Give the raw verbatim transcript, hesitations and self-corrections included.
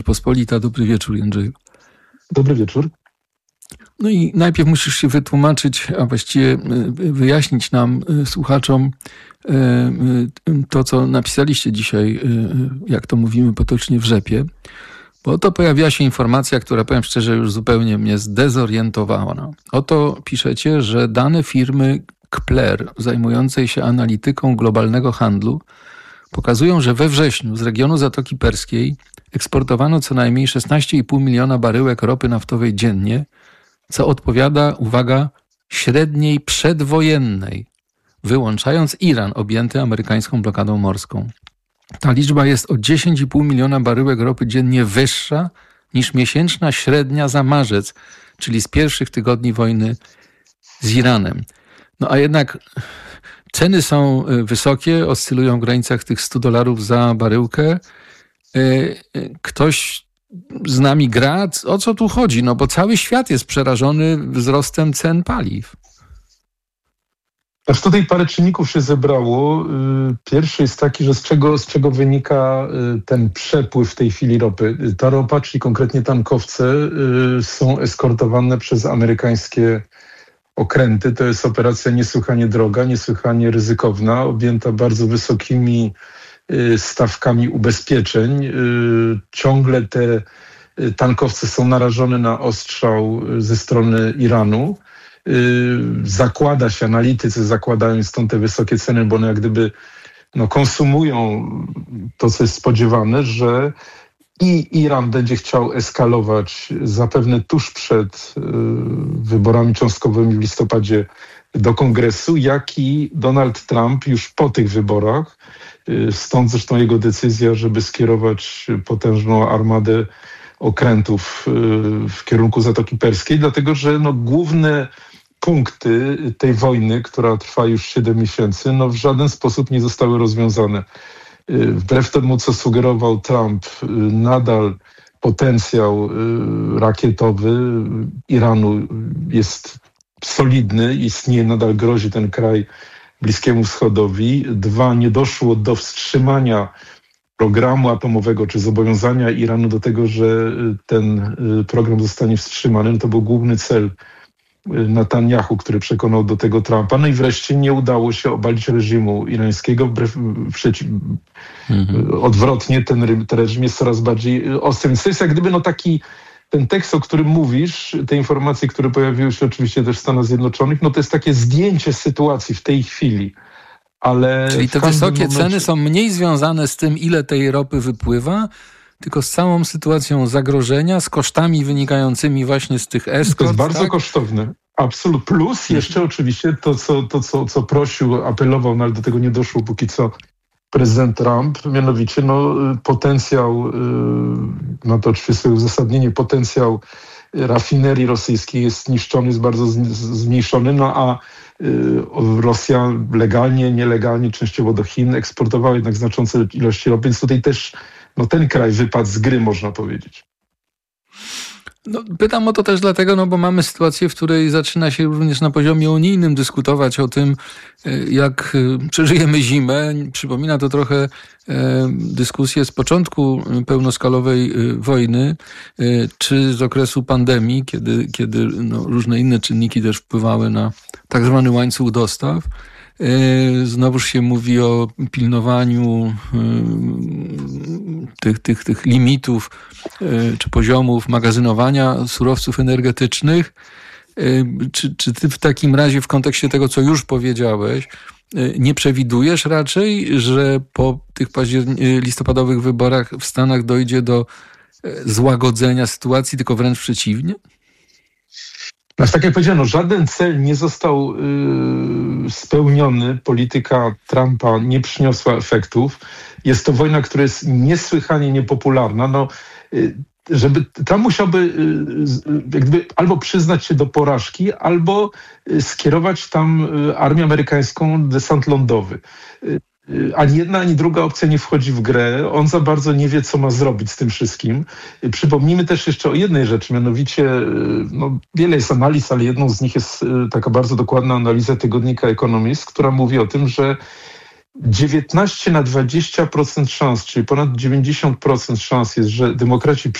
Pospolita. Dobry wieczór, Jędrzeju. Dobry wieczór. No i najpierw musisz się wytłumaczyć, a właściwie wyjaśnić nam, słuchaczom, to, co napisaliście dzisiaj, jak to mówimy potocznie, w rzepie. Bo oto pojawiła się informacja, która, powiem szczerze, już zupełnie mnie zdezorientowała. Oto piszecie, że dane firmy Kpler, zajmującej się analityką globalnego handlu, pokazują, że we wrześniu z regionu Zatoki Perskiej eksportowano co najmniej szesnaście i pół miliona baryłek ropy naftowej dziennie, co odpowiada, uwaga, średniej przedwojennej, wyłączając Iran objęty amerykańską blokadą morską. Ta liczba jest o dziesięć i pół miliona baryłek ropy dziennie wyższa niż miesięczna średnia za marzec, czyli z pierwszych tygodni wojny z Iranem. No a jednak ceny są wysokie, oscylują w granicach tych stu dolarów za baryłkę. Ktoś z nami gra? O co tu chodzi? No bo cały świat jest przerażony wzrostem cen paliw. Aż tutaj parę czynników się zebrało. Pierwszy jest taki, że z czego, z czego wynika ten przepływ w tej chwili ropy. Ta ropa, czyli konkretnie tankowce, są eskortowane przez amerykańskie okręty. To jest operacja niesłychanie droga, niesłychanie ryzykowna, objęta bardzo wysokimi stawkami ubezpieczeń. Ciągle te tankowce są narażone na ostrzał ze strony Iranu. Zakłada się, analitycy zakładają stąd te wysokie ceny, bo one jak gdyby no, konsumują to, co jest spodziewane, że i Iran będzie chciał eskalować zapewne tuż przed y, wyborami cząstkowymi w listopadzie do Kongresu, jak i Donald Trump już po tych wyborach. Y, stąd zresztą jego decyzja, żeby skierować potężną armadę okrętów y, w kierunku Zatoki Perskiej, dlatego że no, główne punkty tej wojny, która trwa już siedem miesięcy, no, w żaden sposób nie zostały rozwiązane. Wbrew temu, co sugerował Trump, nadal potencjał rakietowy Iranu jest solidny, istnieje, nadal grozi ten kraj Bliskiemu Wschodowi. Dwa, nie doszło do wstrzymania programu atomowego, czy zobowiązania Iranu do tego, że ten program zostanie wstrzymany. No to był główny cel Netanyahu, który przekonał do tego Trumpa. No i wreszcie nie udało się obalić reżimu irańskiego. Wbrew, przeciw, mhm. Odwrotnie, ten, ten reżim jest coraz bardziej ostry. Więc to jest jak gdyby no taki ten tekst, o którym mówisz, te informacje, które pojawiły się oczywiście też w Stanach Zjednoczonych, no to jest takie zdjęcie sytuacji w tej chwili. Ale czyli te wysokie momencie... ceny są mniej związane z tym, ile tej ropy wypływa, tylko z całą sytuacją zagrożenia, z kosztami wynikającymi właśnie z tych eskort. To jest bardzo tak? kosztowne. Absolut. Plus jeszcze oczywiście to, co, to, co, co prosił, apelował, no ale do tego nie doszło póki co prezydent Trump, mianowicie no, potencjał, no to oczywiście uzasadnienie, potencjał rafinerii rosyjskiej jest zniszczony, jest bardzo zmniejszony, no a Rosja legalnie, nielegalnie, częściowo do Chin eksportowała jednak znaczące ilości ropy, więc tutaj też no, ten kraj wypadł z gry, można powiedzieć. No, pytam o to też dlatego, no bo mamy sytuację, w której zaczyna się również na poziomie unijnym dyskutować o tym, jak przeżyjemy zimę. Przypomina to trochę dyskusję z początku pełnoskalowej wojny, czy z okresu pandemii, kiedy, kiedy no, różne inne czynniki też wpływały na tak zwany łańcuch dostaw. Znowuż się mówi o pilnowaniu tych, tych, tych limitów czy poziomów magazynowania surowców energetycznych. Czy, czy ty w takim razie w kontekście tego, co już powiedziałeś, nie przewidujesz raczej, że po tych paździer- listopadowych wyborach w Stanach dojdzie do złagodzenia sytuacji, tylko wręcz przeciwnie? Znaczy, tak jak powiedziano, żaden cel nie został yy, spełniony. Polityka Trumpa nie przyniosła efektów. Jest to wojna, która jest niesłychanie niepopularna. No, yy, żeby Trump musiałby yy, jakby albo przyznać się do porażki, albo yy, skierować tam yy, armię amerykańską, desant lądowy. Yy, Ani jedna, ani druga opcja nie wchodzi w grę. On za bardzo nie wie, co ma zrobić z tym wszystkim. Przypomnijmy też jeszcze o jednej rzeczy, mianowicie no, wiele jest analiz, ale jedną z nich jest taka bardzo dokładna analiza tygodnika Economist, która mówi o tym, że dziewiętnaście na dwadzieścia procent szans, czyli ponad dziewięćdziesiąt procent szans jest, że demokraci